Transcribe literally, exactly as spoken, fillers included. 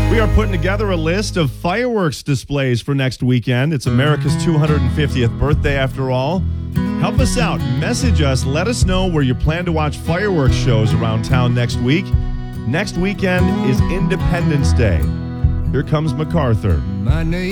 We are putting together a list of fireworks displays for next weekend. It's America's two hundred fiftieth birthday, after all. Help us out. Message us. Let us know where you plan to watch fireworks shows around town next week. Next weekend is Independence Day. Here comes MacArthur. My name